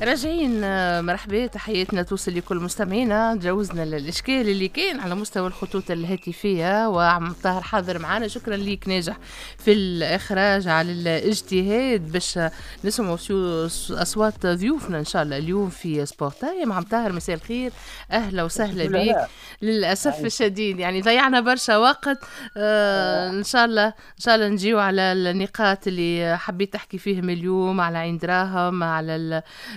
راجعين مرحبا، تحياتنا توصل لكل مستمعينا. تجاوزنا الاشكال اللي كان على مستوى الخطوط الهاتفيه، وعم طاهر حاضر معنا. شكرا ليك ناجح في الاخراج على الاجتهاد باش نسمعوا اصوات ضيوفنا ان شاء الله اليوم في سبورت تايم. عم طاهر مساء الخير، اهلا وسهلا بك. للاسف الشديد يعني ضيعنا برشا وقت. ان شاء الله ان شاء الله نجيو على النقاط اللي حبيت احكي فيهم اليوم، على عين دراهم، على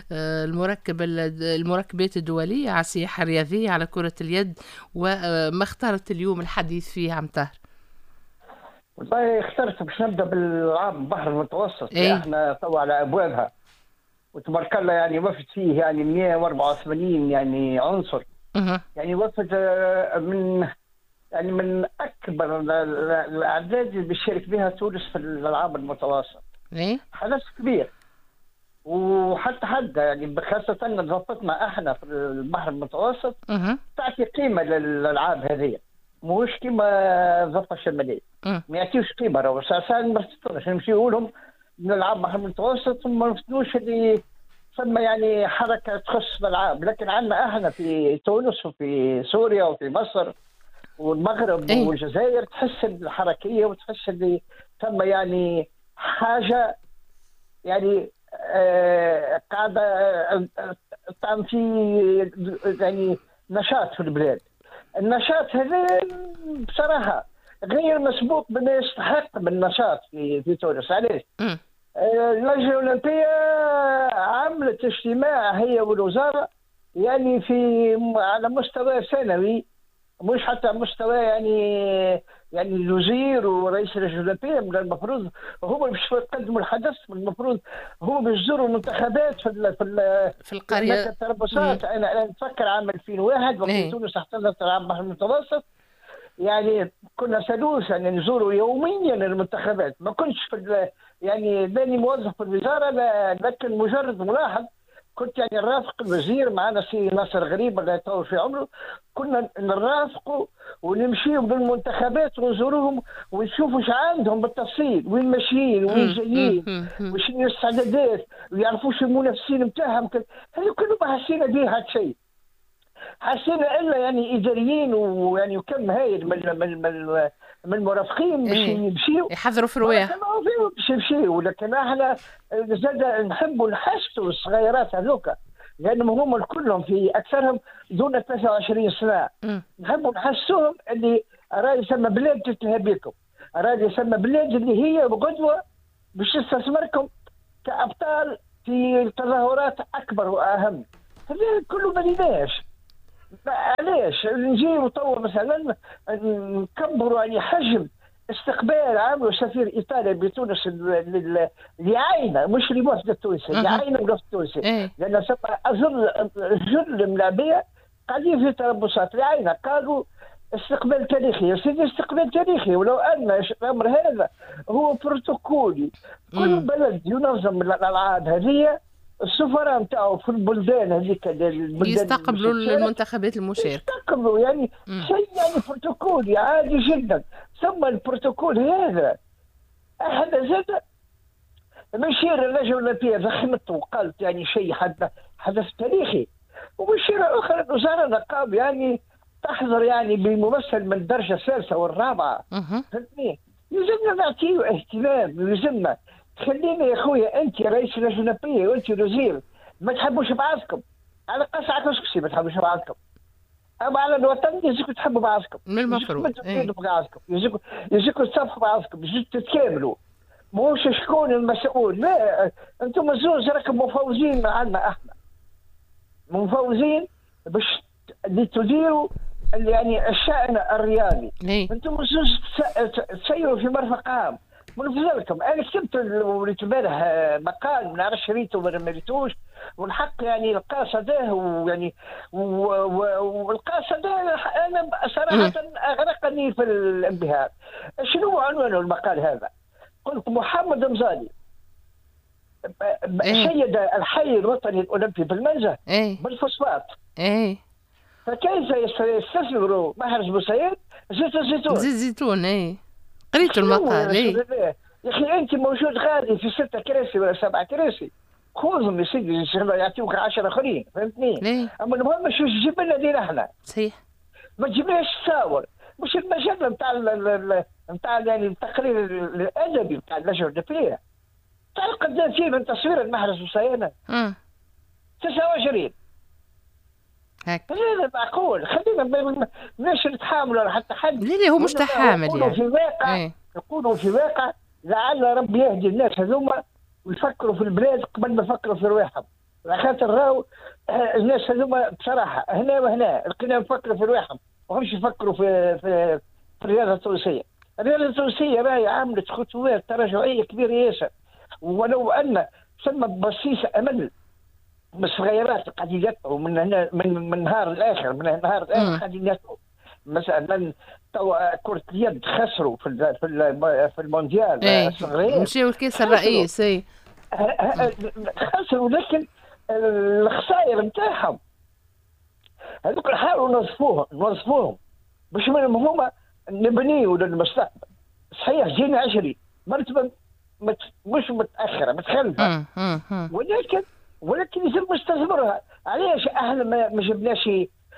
المركبات الدولية، على السياحة الرياضية، على كرة اليد، وما اخترت اليوم الحديث فيه عم طاهر؟ والله اخترت باش نبدا بالعام البحر المتوسط اللي احنا توا على ابوابها، وتبارك الله يعني وفد فيه يعني 184 يعني عنصر. يعني وفد من اكبر الاعداد اللي بيشارك بها تونس في الالعاب المتوسط. حدث كبير، وحتى يعني خاصة ضفتنا احنا في البحر المتوسط تعطي قيمة للألعاب هذه، مش كيما الضفة الشمالية. ما يعطيوش قيمة، راهو اساسا ما نفتكرش نمشيو لهم نلعب البحر المتوسط ثم ما نفتكروش اللي ثم يعني حركة تخص الألعاب. لكن عندنا احنا في تونس وفي سوريا وفي مصر والمغرب والجزائر تحس الحركية وتحس اللي ثم يعني حاجة يعني قاعدة تعمل في يعني نشاط في البلاد. النشاط هذا بصراحة غير مسبوق بما يستحق من نشاط في تونس. علاش؟ اللجنة الأولمبية عملت اجتماع هي والوزارة يعني على مستوى سنوي، مش حتى مستوى يعني الوزير ورئيس اللجنه الاولمبيه. من المفروض هما باش يقدموا الحدث، من المفروض هما باش يزوروا المنتخبات في القريه التربصات. انا نتفكر عام 2001 وقت تونس احتلت العاب البحر المتوسط، يعني كنا سدوس يعني نزوروا يوميا المنتخبات. ما كنتش يعني لاني موظف في الوزاره، لكن مجرد ملاحظ. كنت يعني نرافق الوزير معنا سي ناصر غريب الله يطول في عمره، كنا نرافقوا ونمشيوا بالمنتخبات ونزوروهم ونشوفوا ايش عندهم بالتفصيل، وين ماشيين وين جايين وشنو الاستعدادات، ويعرفوا شو المنافسين نتاعهم. هذه كله ما حسينا به هذا الشيء. حسينا الا يعني اداريين ويعني وكم هايل من المرافقين باش يمشيوا يحضروا في رواح باش يمشيوا. لكن احنا زاد نحبوا نحسوا الصغيرات هذوك، لانهم هم كلهم في اكثرهم دون 23 سنه. نحبوا نحسوهم اللي راه يسمى بلاد تلتهى بكم، راه يسمى بلاد اللي هي غدوه باش تستثمركم كابطال في تظاهرات اكبر واهم. هذا كله ما ليناش. علاش نجيو توا مثلا نكبروا يعني حجم استقبال عملوا سفير ايطاليا بتونس اللي عاينه، مش الوفد التونسي، اللي عاينه الوفد التونسي. لان جل الملاعبيه قاعدين في تربصات اللي عاينه قالوا استقبال تاريخي. يا سيدي استقبال تاريخي، ولو ان الامر هذا هو بروتوكولي. كل بلد ينظم الالعاب هذه السفراء نتاعو في البلدان هذيك يستقبلوا المنتخبات المشاركة، يستقبلوا يعني شيء يعني بروتوكولي عادي جدا. ثم البروتوكول هذا احنا زاد مشير اللجنه الاولمبيه ضخمت وقالت يعني شيء حدث تاريخي، ومشيره اخرى الوزاره نقاب يعني تحضر يعني بممثل من الدرجه الثالثه والرابعه. فهمتني؟ يلزمنا نعطيه اهتمام، يلزمنا. خلينا يا خويا انت رئيس اللجنه الاولمبيه وانت الوزير ما تحبوش بعضكم، على قصعة كسكسي ما تحبوش بعضكم، اما على الوطن يجيكم تحبوا بعضكم، من المفروض يجيكم تصفحوا بعضكم، يجيكم تتكاملوا. مش شكون المسؤول، لا انتم الزوج راكم مفوزين عنا، احنا مفوزين باش تديروا يعني الشأن الرياضي. انتم الزوج تسيروا في مرفق عام. من فضلكم انا كتبت وليت امبارح مقال ما نعرفش ريته ولا ما ريتوش، والحق يعني القاصده ويعني والقاصده انا صراحه اغرقني في الانبهار. شنو عنوانه المقال هذا؟ قلت محمد مزالي سيد الحي الوطني الاولمبي بالمنزه بالفوسفات. فكيف يستثمروا محرز بوسعيد زيت الزيتون؟ زيت الزيتون. قريت المقال. يا اخي انت موجود غادي في 6 كراسي ولا 7 كراسي، خذهم يا سيدي يعطيوك 10 اخرين فهمتني؟ ليه؟ اما المهم شو تجيب لنا دينا احنا. صحيح. ما تجيبليش تصاور، مش المجله نتاع يعني التقرير الادبي نتاع اللجنه الدفليه. تعرف قدام فيه من تصوير المحرز وصيانه؟ 29 هيك. خلينا معقول، خلينا مش نتحاملوا على حتى حد. ليه هو مش تحامل يقولوا يعني. في واقع يقولوا في واقع لعل ربي يهدي الناس هذوما ويفكروا في البلاد قبل ما يفكروا في رواحهم. على خاطر راهو الناس هذوما بصراحه هنا وهنا لقينا يفكروا في رواحهم ما همش يفكروا في الرياضه التونسيه. الرياضه التونسيه راهي عملت خطوات تراجعيه كبيره ياسر، ولو ان ثم بصيص امل بالصغيرات قاعدين يدفعوا من هنا من نهار الاخر قاعدين يدفعوا. مثلا توا كرة اليد خسروا في المونديال الصغير مشيوا الكاس الرئيس خسروا، لكن الخسائر نتاعهم هذوك نحاولوا نوظفوهم باش منهم هما نبنيوا للمستقبل. صحيح جينا 20 مرتبه مش متاخره متخلفه، ولكن يجب نستثمرها. علاش احنا ما جبناش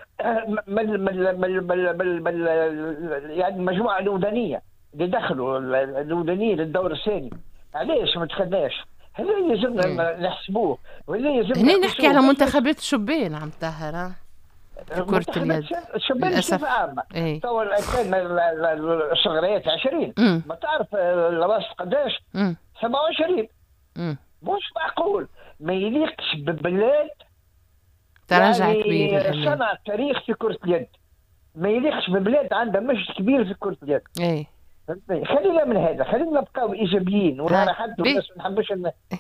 يعني المجموعه الودانيه اللي دخلوا الودانيه للدور الثاني؟ علاش ما دخلناش؟ هذا يلزمنا نحسبوه، وهذا يلزمنا هنا نحكي على منتخبات الشبان عم طاهر في كرة اليد للاسف عامه. تو كان الصغريات 20 ما تعرف الوسط قداش؟ 27. مش معقول، ما يليقش ببلاد تراجع يعني كبير صنع تاريخ في كرة اليد. ما يليقش ببلاد عندها مجد كبير في كرة اليد. خلينا من هذا، خلينا نبقاو ايجابيين ولا حد والناس ما نحبوش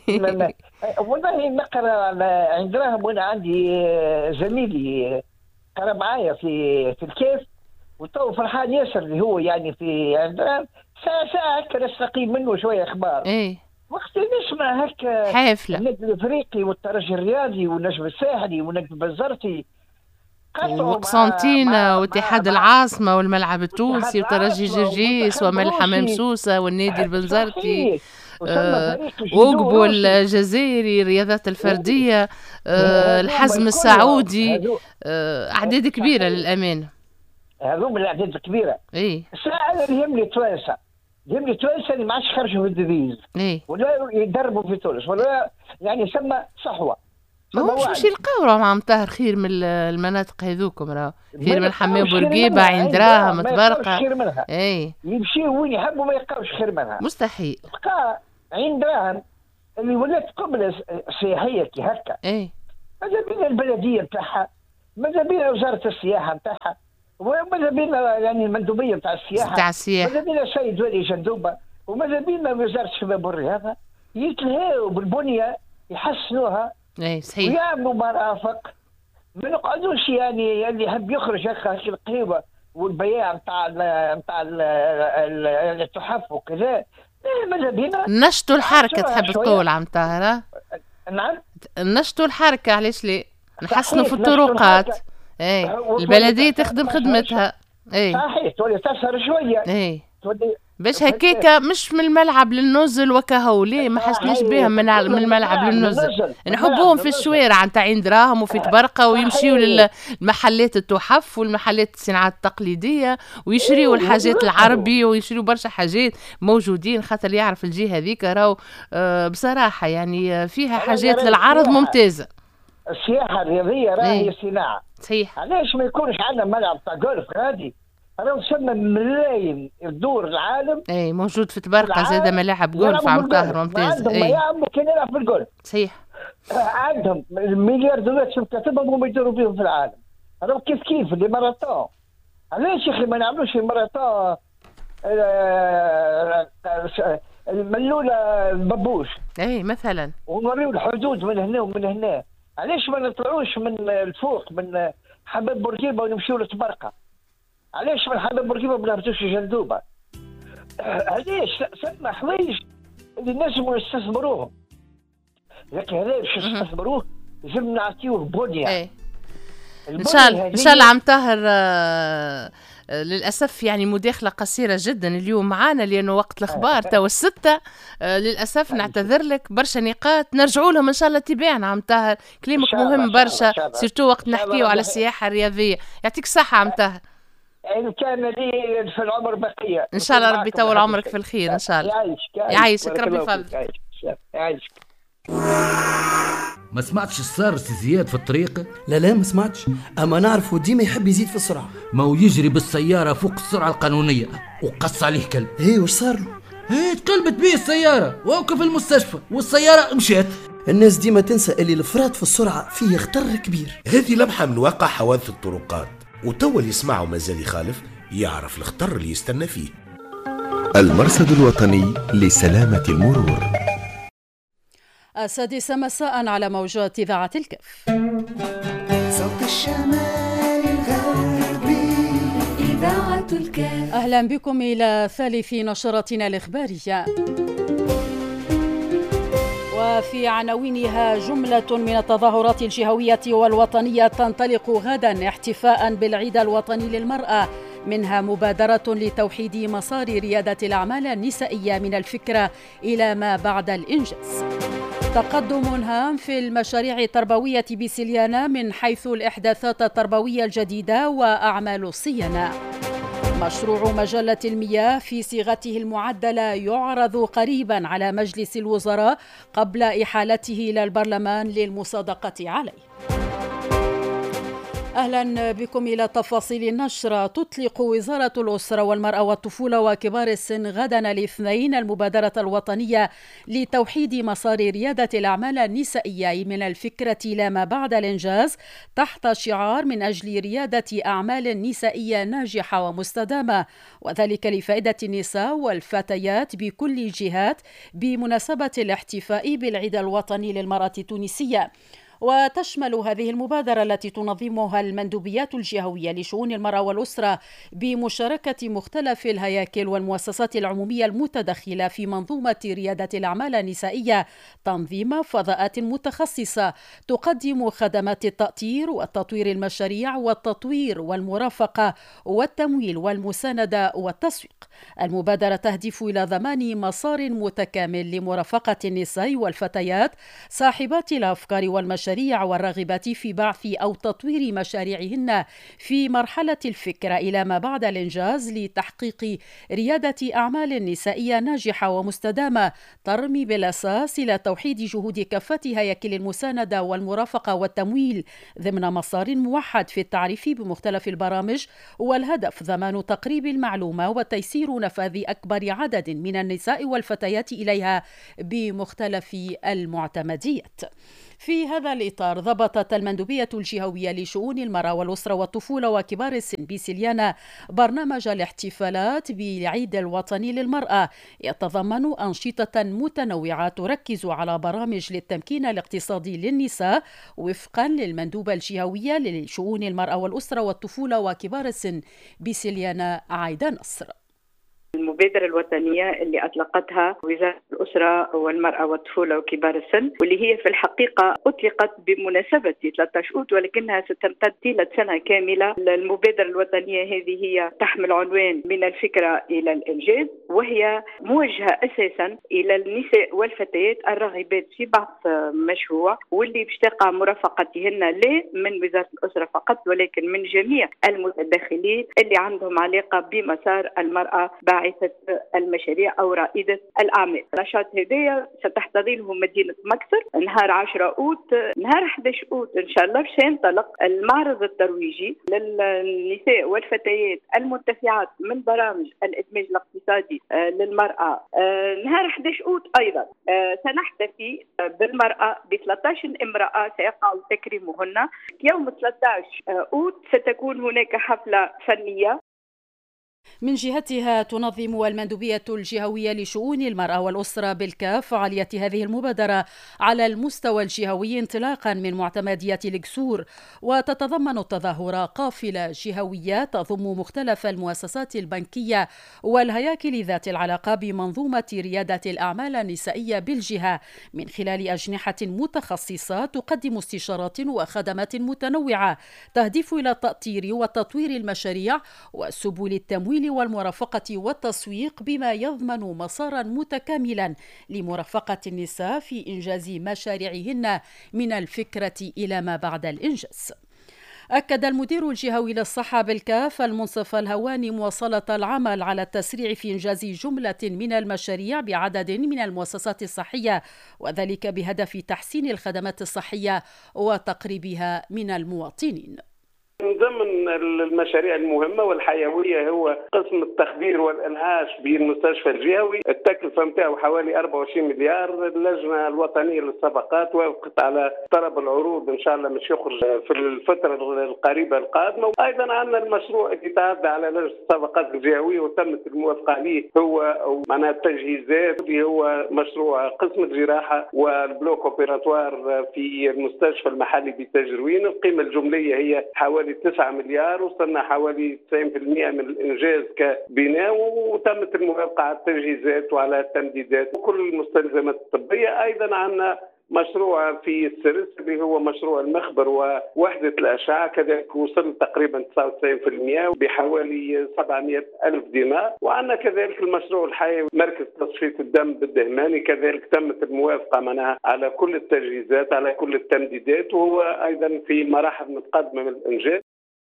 والله نقرا عند راهم. وانا عندي زميلي قرا معايا في الكيف وتو فرحان ياسر اللي هو يعني في عند راهم ساعه هكا نستقيم منه شويه اخبار. وقت نسمع هكا حافله النادي الافريقي والترجي الرياضي والنجم الساحلي والنجم البزرتي وقسنطينة واتحاد العاصمة والملعب التونسي وترجي جرجيس وملحمة مسوسة والنادي البنزرتي وقبو الجزائري الرياضات الفردية الحزم السعودي أعداد كبيرة للأمانة. هذوم الأعداد الكبيرة. الساعة اللي يهمني توانسة اللي ما عادش خرجوا في الدبيز ولا يدربوا في تونس ولا يعني سمى صحوة. ما هوش باش يلقاو راهم عم طاهر خير من المناطق هذوكم، راهو خير من حمام بورقيبه عند دراهم تبرقه. يمشيوا وين يحبوا ما يلقاوش خير منها، مستحيل. تلقى عند دراهم اللي ولات قبله سياحيه كي هكا. ماذا بينا البلديه نتاعها، ماذا بينا وزاره السياحه نتاعها، وماذا بينا يعني المندوبيه نتاع السياحه، ماذا بينا السيد ولي جندوبه، وماذا بينا وزاره الشباب والرياضه يتلهاو بالبنيه يحسنوها. صحيح. ويعملوا مرافق، ما نقعدوش يعني اللي يحب يخرج هكا القهوه والبياع نتاع التحف وكذا. ماذا بينا نشطوا الحركه تحب تقول عم طاهر؟ نعم نشطوا الحركه، علاش لا؟ نحسنوا في الطرقات. البلديه تخدم خدمتها. صحيح، تولي تسهر شويه. تولي باش هكاكا مش من الملعب للنزل وكهو. ليه ما حسناش بهم من الملعب للنزل؟ نحبوهم في الشوارع نتاع عين دراهم وفي تبرقه ويمشيوا للمحلات التحف والمحلات الصناعات التقليديه ويشريوا الحاجات العربي ويشريوا برشا حاجات موجودين، خاطر يعرف الجهه هذيك راهو بصراحه يعني فيها حاجات للعرض ممتازه. السياحه الرياضيه راهي صناعه. صحيح. علاش ما يكونش عندنا ملعب تاع جولف غادي؟ أنا وصلنا ملايين يدور العالم. موجود في تبرقة زاد ملاعب جولف عم طاهر ممتازة. عندهم كان يلعب في الجولف. صحيح. عندهم مليار دولار في كتبهم وما يديروا بهم في العالم. راهو كيف اللي ماراثون. علاش يا أخي ما نعملوش ماراثون الملولة البابوش. مثلا. ونوريو الحدود من هنا ومن هنا. علاش ما نطلعوش من الفوق من حباب بورقيبة ونمشيو لتبرقة؟ علاش من حباب بورقيبه ما نهبطوش جندوبه؟ علاش ثم حوايج اللي نجموا نستثمروهم، لكن هذا باش نستثمروه لازم نعطيوه بنيه. ان شاء الله عم طاهر للأسف يعني مداخلة قصيرة جدا اليوم معانا لأنه وقت الأخبار توا 6. للأسف نعتذر لك، برشا نقاط نرجعوا لهم إن شاء الله تباعنا. عم طاهر كلامك مهم برشا، سيرتو وقت نحكيو على السياحة الرياضية. يعطيك الصحة عم طاهر. إن كان لي في العمر بقية إن شاء الله ربي يطول عمرك في الخير إن شاء الله. يعيشك ربي يفضلك. يعيشك. ما سمعتش الصار زياد في الطريق؟ لا ما سمعتش، اما نعرفه ديما يحب يزيد في السرعه. ما هو يجري بالسياره فوق السرعه القانونيه وقص عليه كلب. وش صار له؟ تقلبت بيه السياره ووقف في المستشفى والسياره مشات. الناس ديما تنسى اللي الافراط في السرعه فيه خطر كبير. هذه لمحه من واقع حوادث الطرقات، وتوا اللي يسمعوا مازال يخالف يعرف الخطر اللي يستنى فيه. المرصد الوطني لسلامة المرور. 6 مساء على موجات إذاعة الكف. صوت الشمال الغربي إذاعة الكف. أهلا بكم إلى ثالث نشرتنا الإخبارية. وفي عناوينها جملة من التظاهرات الجهوية والوطنية تنطلق غدا احتفاء بالعيد الوطني للمرأة، منها مبادرة لتوحيد مسار ريادة الأعمال النسائية من الفكرة إلى ما بعد الإنجاز. تقدم هام في المشاريع التربوية بسليانة من حيث الإحداثات التربوية الجديدة وأعمال الصيانة. مشروع مجلة المياه في صيغته المعدلة يعرض قريبا على مجلس الوزراء قبل إحالته إلى البرلمان للمصادقة عليه. أهلا بكم إلى تفاصيل النشرة. تطلق وزارة الأسرة والمرأة والطفولة وكبار السن غدا الاثنين المبادرة الوطنية لتوحيد مسار ريادة الأعمال النسائية من الفكرة إلى ما بعد الإنجاز، تحت شعار من أجل ريادة أعمال نسائية ناجحة ومستدامة، وذلك لفائدة النساء والفتيات بكل الجهات بمناسبة الاحتفاء بالعيد الوطني للمرأة التونسية. وتشمل هذه المبادرة التي تنظمها المندوبيات الجهوية لشؤون المرأة والأسرة بمشاركة مختلف الهياكل والمؤسسات العمومية المتدخلة في منظومة ريادة الأعمال النسائية تنظيم فضاءات متخصصة تقدم خدمات التأطير والتطوير المشاريع والتطوير والمرافقة والتمويل والمساندة والتسويق. المبادرة تهدف إلى ضمان مسار متكامل لمرافقة النساء والفتيات صاحبات الأفكار والمشاريع والراغبات في بعث أو تطوير مشاريعهن في مرحلة الفكرة إلى ما بعد الإنجاز لتحقيق ريادة أعمال نسائية ناجحة ومستدامة ترمي بالأساس إلى توحيد جهود كافة هياكل المساندة والمرافقة والتمويل ضمن مسار موحد في التعريف بمختلف البرامج، والهدف ضمان تقريب المعلومة وتيسير نفاذ أكبر عدد من النساء والفتيات إليها بمختلف المعتمديات. في هذا الإطار ضبطت المندوبية الجهوية لشؤون المرأة والأسرة والطفولة وكبار السن بسليانة برنامج الاحتفالات بالعيد الوطني للمرأة، يتضمن أنشطة متنوعة تركز على برامج للتمكين الاقتصادي للنساء وفقا للمندوبة الجهوية لشؤون المرأة والأسرة والطفولة وكبار السن بسليانة عايدة نصر. المبادرة الوطنية اللي أطلقتها وزارة الأسرة والمرأة والطفولة وكبار السن، واللي هي في الحقيقة أطلقت بمناسبة 13 أوت ولكنها ستمتد طيلة سنة كاملة. المبادرة الوطنية هذه هي تحمل عنوان من الفكرة إلى الإنجاز، وهي موجهة أساسا إلى النساء والفتيات الراغبات في بعث مشروع، واللي باش تقع مرافقتهن لا من وزارة الأسرة فقط ولكن من جميع المتدخلين اللي عندهم علاقة بمسار المرأة باعثة المشاريع أو رائدة الأعمال. النشاط هدايا ستحتضي له مدينة مكسر نهار 10 أوت. نهار 11 أوت إن شاء الله باش ينطلق المعرض الترويجي للنساء والفتيات المنتفعات من برامج الإدماج الاقتصادي للمرأة. نهار 11 أوت أيضا سنحتفي بالمرأة ب 13 امرأة سيقع تكريمهن. يوم 13 أوت ستكون هناك حفلة فنية من جهتها تنظم المندوبية الجهوية لشؤون المرأة والأسرة بالكاف فعالية هذه المبادرة على المستوى الجهوي انطلاقا من معتمدية الكسور، وتتضمن التظاهرة قافلة جهوية تضم مختلف المؤسسات البنكية والهياكل ذات العلاقة بمنظومة ريادة الأعمال النسائية بالجهة من خلال أجنحة متخصصة تقدم استشارات وخدمات متنوعة تهدف إلى تأطير وتطوير المشاريع وسبل التمويل والمرافقة والتسويق بما يضمن مسارا متكاملا لمرافقة النساء في إنجاز مشاريعهن من الفكرة إلى ما بعد الإنجاز. أكد المدير الجهوي للصحة بالكاف المنصف الهواني مواصلة العمل على التسريع في إنجاز جملة من المشاريع بعدد من المؤسسات الصحية، وذلك بهدف تحسين الخدمات الصحية وتقريبها من المواطنين. من ضمن المشاريع المهمة والحيوية هو قسم التخدير والإنعاش بالمستشفى الجهوي، التكلفة نتاعو حوالي 24 مليار. اللجنة الوطنية للصفقات وافقت على طلب العروض إن شاء الله مش يخرج في الفترة القريبة القادمة. أيضا عندنا المشروع اللي تعدى على لجنة الصفقات الجهوية وتمت الموافقة عليه هو معناها التجهيزات، اللي هو مشروع قسم الجراحة والبلوك اوبيراتوار في المستشفى المحلي بتجروين. القيمة الجملية هي حوالي 9 مليار، وصلنا حوالي 90% من الإنجاز كبناء، وتمت الموافقة على التجهيزات وعلى التمديدات وكل المستلزمات الطبية. أيضا عندنا مشروع في السرس اللي هو مشروع المخبر ووحدة الأشعة، كذلك وصل تقريبا 99% بحوالي 700 ألف دينار. وعندنا كذلك المشروع الحيوي مركز تصفية الدم بالدهماني، كذلك تمت الموافقة منها على كل التجهيزات على كل التمديدات، وهو أيضا في مراحل متقدمة من الإنجاز.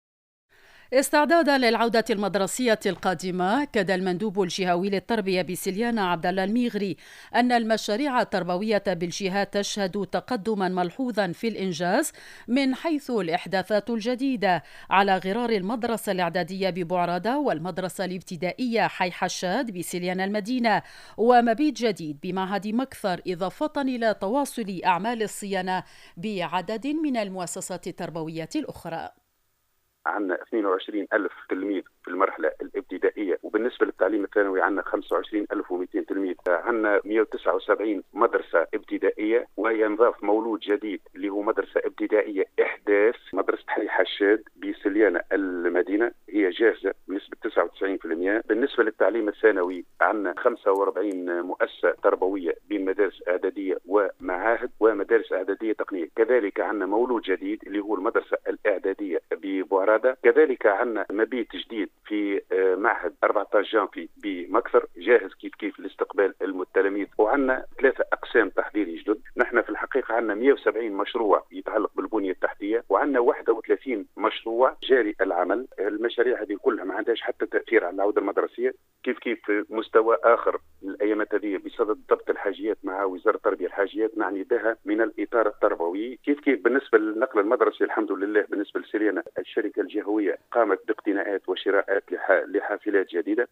استعدادا للعودة المدرسية القادمة، أكد المندوب الجهوي للتربية بسليانة عبد الله الميغري أن المشاريع التربوية بالجهة تشهد تقدما ملحوظا في الإنجاز من حيث الإحداثات الجديدة على غرار المدرسة الإعدادية ببعرادة والمدرسة الابتدائية حي حشاد بسليانة المدينة ومبيت جديد بمعهد مكثر، إضافة إلى تواصل أعمال الصيانة بعدد من المؤسسات التربوية الأخرى. عندنا 22,000 تلميذ في المرحلة الابتدائية، وبالنسبة للتعليم الثانوي عندنا 25,200 تلميذ. عندنا 179 مدرسة ابتدائية، وينضاف مولود جديد اللي هو مدرسة ابتدائية إحداث مدرسة حي حشاد بسليانة المدينة، هي جاهزة بنسبة 99%. بالنسبة للتعليم الثانوي عندنا 45 مؤسسة تربوية بين مدارس إعدادية ومعاهد ومدارس إعدادية تقنية. كذلك عندنا مولود جديد اللي هو المدرسة الإعدادية ببعرادة. كذلك عندنا مبيت جديد في معهد 14 جانفي بمكثر، جاهز كيف لاستقبال التلاميذ. وعندنا 3 أقسام تحضيري جدد. نحن في الحقيقة عندنا 170 مشروع يتعلق بالبنية التحتية، وعندنا 31 مشروع جاري العمل. المشاريع هذه كلها ما عندهاش حتى تأثير على العودة المدرسية. كيف مستوى آخر الأيامات هذه بصدد ضبط الحاجيات مع وزارة التربية، الحاجيات نعني بها من الإطار التربوي. كيف بالنسبة للنقل المدرسي الحمد لله بالنسبة لسليانة الشركة الجهوية قامت باقتناءات وشراءات لحافلات جديدة.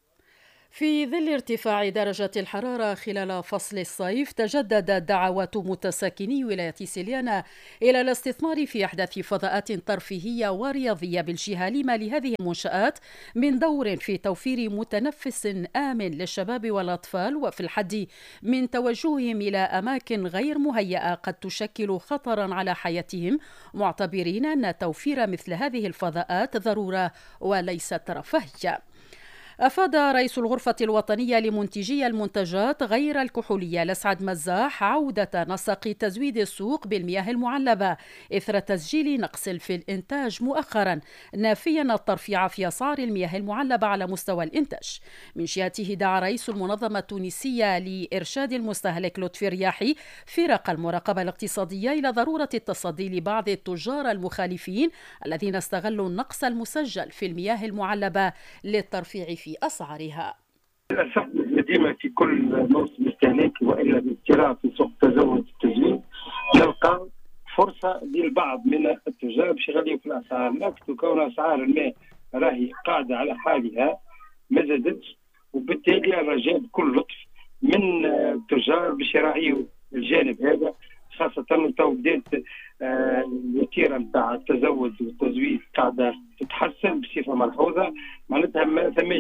في ظل ارتفاع درجة الحرارة خلال فصل الصيف، تجددت دعوات متساكني ولاية سليانة إلى الاستثمار في إحداث فضاءات ترفيهية ورياضية بالجهة، لما لهذه المنشآت من دور في توفير متنفس آمن للشباب والأطفال وفي الحد من توجههم إلى أماكن غير مهيئة قد تشكل خطرا على حياتهم، معتبرين أن توفير مثل هذه الفضاءات ضرورة وليست رفاهية. أفاد رئيس الغرفة الوطنية لمنتجي المنتجات غير الكحولية لسعد مزاح عودة نسق تزويد السوق بالمياه المعلبة إثر تسجيل نقص في الإنتاج مؤخرا، نافيا الترفيع في أسعار المياه المعلبة على مستوى الإنتاج. من جهته دعا رئيس المنظمة التونسية لإرشاد المستهلك لطفي رياحي فرق المراقبة الاقتصادية إلى ضرورة التصدي لبعض التجار المخالفين الذين استغلوا النقص المسجل في المياه المعلبة للترفيع في أسعارها. للأسف ديما في كل موسم استهلاك وإلا باضطراب في سوق التزود والتزويد نلقى فرصة للبعض من التجار باش يغليوا في الأسعار، لكن كون أسعار الماء راهي قاعدة على حالها ما زادتش، وبالتالي الرجاء بكل لطف من التجار باش يراعيوا الجانب هذا، خاصة تو بدات الوتيرة نتاع التزود والتزويد قاعدة تتحسن بصفة ملحوظة، معناتها ما ثماش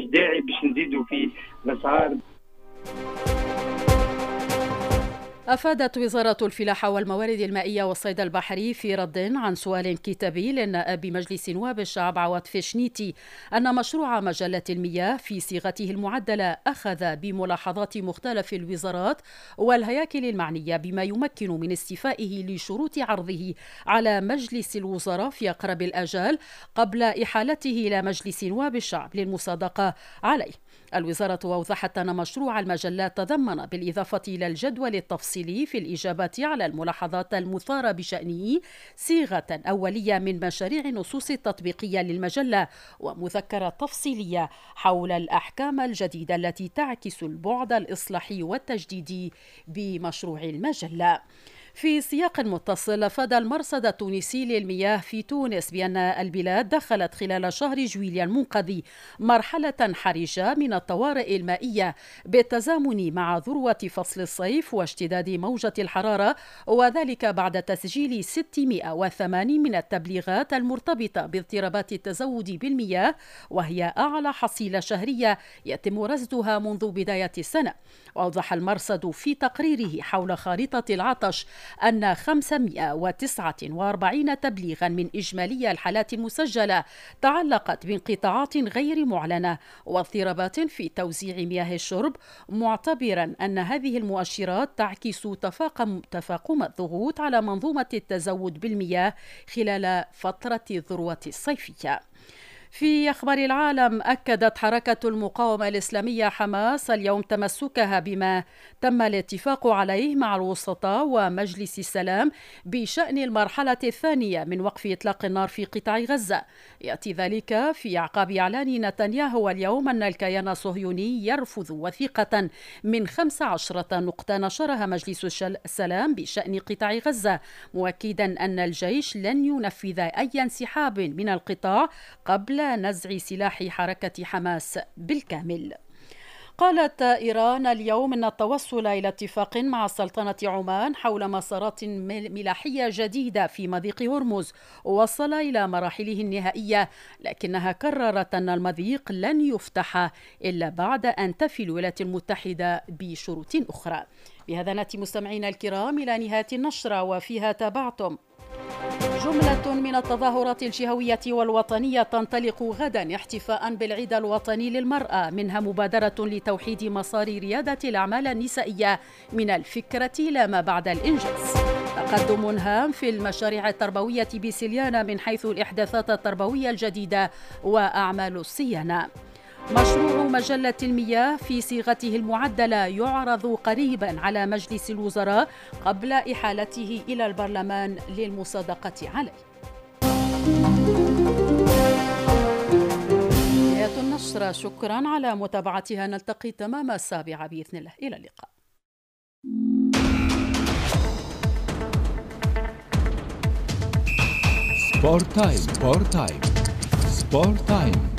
أفادت وزارة الفلاحة والموارد المائية والصيد البحري في رد عن سؤال كتابي للنائب بمجلس نواب الشعب عوض فيشنيتي أن مشروع مجلة المياه في صيغته المعدلة أخذ بملاحظات مختلف الوزارات والهياكل المعنية بما يمكن من استيفائه لشروط عرضه على مجلس الوزراء في أقرب الآجال قبل إحالته إلى مجلس نواب الشعب للمصادقة عليه. الوزارة أوضحت أن مشروع المجلات تضمن بالإضافة إلى الجدول التفصيلي في الإجابات على الملاحظات المثارة بشأنه صيغة أولية من مشاريع النصوص التطبيقية للمجلة ومذكرة تفصيلية حول الأحكام الجديدة التي تعكس البعد الإصلاحي والتجديدي بمشروع المجلة. في سياق متصل أفاد المرصد التونسي للمياه في تونس بأن البلاد دخلت خلال شهر جويليا المنقضي مرحلة حرجة من الطوارئ المائية بالتزامن مع ذروة فصل الصيف واشتداد موجة الحرارة، وذلك بعد تسجيل 608 من التبليغات المرتبطة باضطرابات التزود بالمياه، وهي أعلى حصيلة شهرية يتم رصدها منذ بداية السنة. وأوضح المرصد في تقريره حول خارطة العطش أن 549 تبليغا من إجمالي الحالات المسجلة تعلقت بانقطاعات غير معلنة واضطرابات في توزيع مياه الشرب، معتبرا أن هذه المؤشرات تعكس تفاقم الضغوط على منظومة التزود بالمياه خلال فترة الذروة الصيفية. في أخبار العالم، أكدت حركة المقاومة الإسلامية حماس اليوم تمسكها بما تم الاتفاق عليه مع الوسطاء ومجلس السلام بشأن المرحلة الثانية من وقف إطلاق النار في قطاع غزة. يأتي ذلك في أعقاب إعلان نتنياهو اليوم أن الكيان الصهيوني يرفض وثيقة من 15 نقطة نشرها مجلس السلام بشأن قطاع غزة، مؤكدا أن الجيش لن ينفذ أي انسحاب من القطاع قبل نزع سلاح حركة حماس بالكامل. قالت إيران اليوم أن التوصل إلى اتفاق مع سلطنة عمان حول مسارات ملاحية جديدة في مضيق هرمز وصل إلى مراحله النهائية، لكنها كررت أن المضيق لن يفتح إلا بعد أن تفي الولايات المتحدة بشروط أخرى. بهذا نأتي مستمعينا الكرام إلى نهاية النشرة، وفيها تابعتم: جملة من التظاهرات الجهوية والوطنية تنطلق غدا احتفاء بالعيد الوطني للمرأة، منها مبادرة لتوحيد مسار ريادة الأعمال النسائية من الفكرة إلى ما بعد الإنجاز. تقدم هام في المشاريع التربوية بسليانة من حيث الإحداثات التربوية الجديدة وأعمال الصيانة. مشروع مجلة المياه في صيغته المعدلة يعرض قريبا على مجلس الوزراء قبل إحالته إلى البرلمان للمصادقة عليه. نهاية النشرة، شكرا على متابعتها، نلتقي تمام 7 بإذن الله، إلى اللقاء. سبورت تايم.